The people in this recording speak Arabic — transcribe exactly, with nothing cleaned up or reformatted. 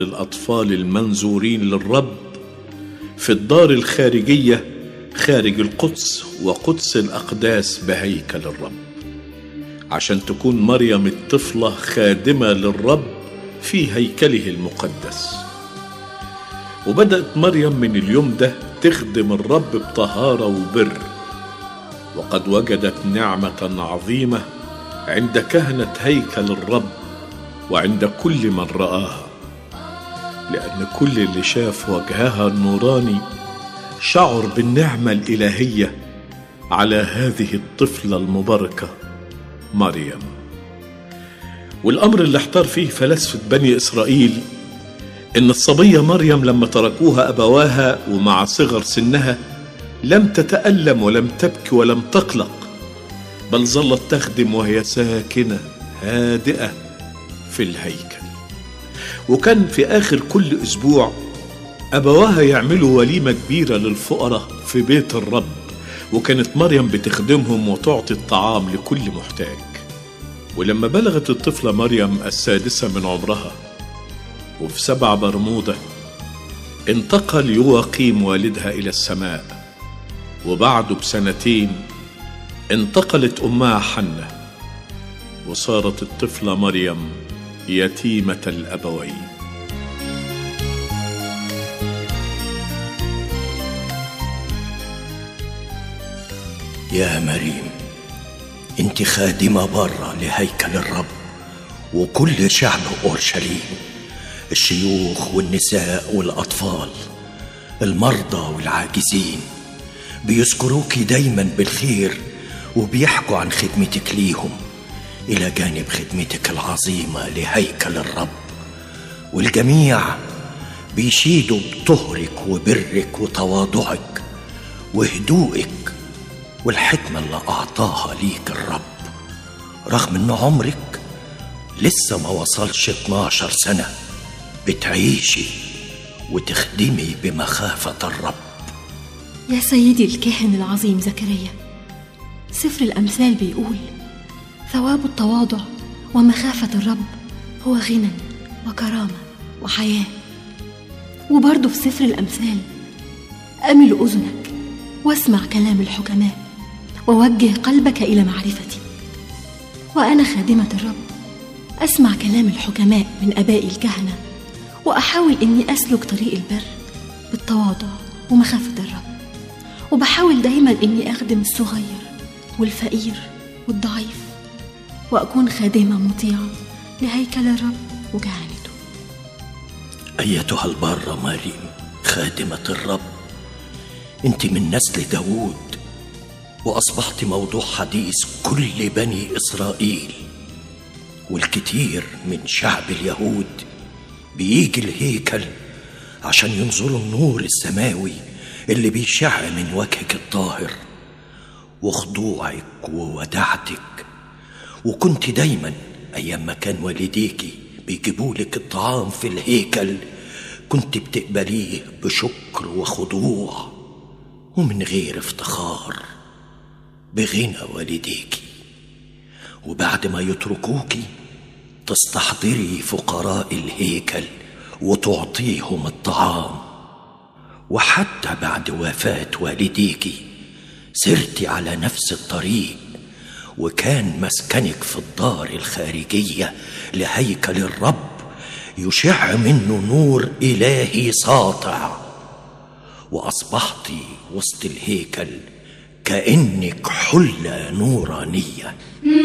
الأطفال المنذورين للرب في الدار الخارجية خارج القدس وقدس الأقداس بهيكل الرب، عشان تكون مريم الطفلة خادمة للرب في هيكله المقدس. وبدأت مريم من اليوم ده تخدم الرب بطهارة وبر، وقد وجدت نعمة عظيمة عند كهنة هيكل الرب وعند كل من رآها، لأن كل اللي شاف وجهها النوراني شعر بالنعمة الإلهية على هذه الطفلة المباركة مريم. والأمر اللي احتار فيه فلاسفة بني إسرائيل إن الصبية مريم لما تركوها أبواها ومع صغر سنها لم تتألم ولم تبكي ولم تقلق، بل ظلت تخدم وهي ساكنة هادئة في الهيكل. وكان في آخر كل أسبوع أبواها يعملوا وليمة كبيرة للفقراء في بيت الرب، وكانت مريم بتخدمهم وتعطي الطعام لكل محتاج. ولما بلغت الطفلة مريم السادسة من عمرها وفي سبع برمودة انتقل يواقيم والدها إلى السماء، وبعده بسنتين انتقلت أمها حنة، وصارت الطفلة مريم يتيمة الأبوين. يا مريم، انت خادمة برة لهيكل الرب، وكل شعب أورشليم، الشيوخ والنساء والأطفال، المرضى والعاجزين، بيذكروك دايما بالخير وبيحكوا عن خدمتك ليهم إلى جانب خدمتك العظيمة لهيكل الرب. والجميع بيشيدوا بطهرك وبرك وتواضعك وهدوءك والحكمة اللي أعطاها ليك الرب، رغم أن عمرك لسه ما وصلش اتناشر سنة بتعيشي وتخدمي بمخافة الرب. يا سيدي الكاهن العظيم زكريا، سفر الأمثال بيقول: ثواب التواضع ومخافة الرب هو غنى وكرامة وحياة. وبرضه في سفر الأمثال: أمل أذنك واسمع كلام الحكماء ووجه قلبك إلى معرفتي. وأنا خادمة الرب أسمع كلام الحكماء من أبائي الكهنة، وأحاول أني أسلك طريق البر بالتواضع ومخافة الرب، وبحاول دايما أني أخدم الصغير والفقير والضعيف، وأكون خادمة مطيعة لهيكل الرب وكهنته. أيتها البارة مريم خادمة الرب، أنت من نسل داود، وأصبحت موضوع حديث كل بني إسرائيل، والكثير من شعب اليهود بيجي الهيكل عشان ينظروا النور السماوي اللي بيشع من وجهك الطاهر وخضوعك ووداعتك. وكنت دايما أيام ما كان والديكي بيجيبولك الطعام في الهيكل كنت بتقبليه بشكر وخضوع ومن غير افتخار بغنى والديكي. وبعد ما يتركوكي تستحضري فقراء الهيكل وتعطيهم الطعام. وحتى بعد وفاة والديكي سرتي على نفس الطريق، وكان مسكنك في الدار الخارجية لهيكل الرب يشع منه نور إلهي ساطع، وأصبحت وسط الهيكل كأنك حلة نورانية.